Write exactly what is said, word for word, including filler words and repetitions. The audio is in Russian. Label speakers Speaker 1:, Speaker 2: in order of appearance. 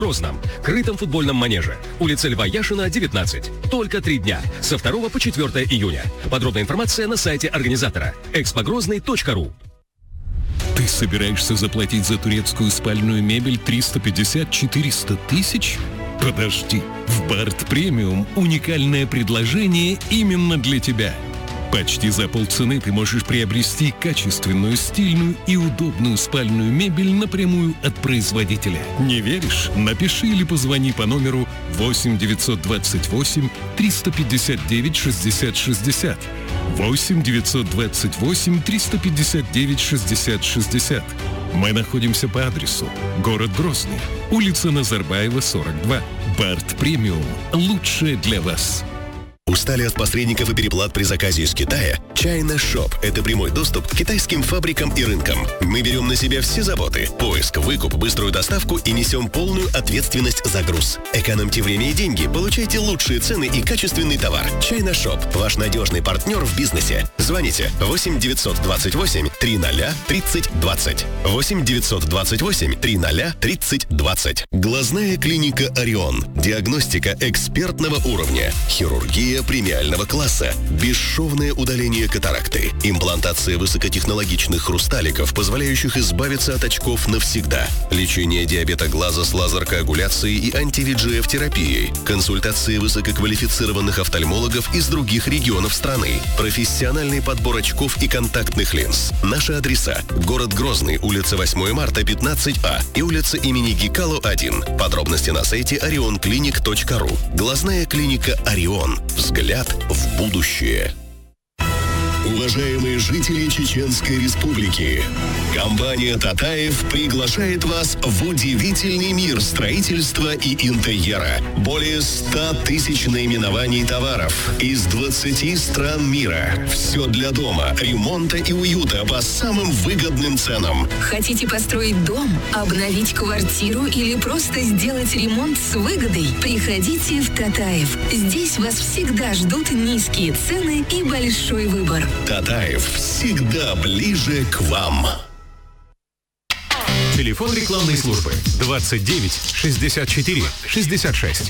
Speaker 1: Грозном, крытом футбольном манеже, улица Льва Яшина, девятнадцать. Только три дня, со второго по четвёртое июня. Подробная информация на сайте организатора экспогрозный точка ру.
Speaker 2: Ты собираешься заплатить за турецкую спальную мебель триста пятьдесят - четыреста тысяч? Подожди, в Барт Премиум уникальное предложение именно для тебя. Почти за полцены ты можешь приобрести качественную, стильную и удобную спальную мебель напрямую от производителя. Не веришь? Напиши или позвони по номеру восемь девятьсот двадцать восемь триста пятьдесят девять шестьдесят шестьдесят. восемь девятьсот двадцать восемь триста пятьдесят девять шестьдесят шестьдесят. Мы находимся по адресу: город Грозный, улица Назарбаева, сорок два. Барт Премиум. Лучшее для вас.
Speaker 3: Устали от посредников и переплат при заказе из Китая? China Shop – это прямой доступ к китайским фабрикам и рынкам. Мы берем на себя все заботы – поиск, выкуп, быструю доставку и несем полную ответственность за груз. Экономьте время и деньги, получайте лучшие цены и качественный товар. China Shop – ваш надежный партнер в бизнесе. Звоните восемь девятьсот двадцать восемь триста тридцать двадцать. восемь девятьсот двадцать восемь триста тридцать двадцать. Глазная клиника «Орион». Диагностика экспертного уровня. Хирургия премиального класса, бесшовное удаление катаракты, имплантация высокотехнологичных хрусталиков, позволяющих избавиться от очков навсегда, лечение диабета глаза с лазеркоагуляцией и анти-ви джи эф-терапией, консультации высококвалифицированных офтальмологов из других регионов страны, профессиональный подбор очков и контактных линз. Наши адреса: город Грозный, улица восьмое марта, пятнадцать А и улица имени Гикало, один. Подробности на сайте орион клиник точка ру. Глазная клиника «Орион». Взгляд в будущее. Уважаемые жители Чеченской Республики, компания «Татаев» приглашает вас в удивительный мир строительства и интерьера. Более ста тысяч наименований товаров из двадцати стран мира. Все для дома, ремонта и уюта по самым выгодным ценам.
Speaker 4: Хотите построить дом, обновить квартиру или просто сделать ремонт с выгодой? Приходите в «Татаев». Здесь вас всегда ждут низкие цены и большой выбор.
Speaker 3: «Татаев» всегда ближе к вам.
Speaker 5: Телефон рекламной службы двадцать девять шестьдесят четыре шестьдесят шесть.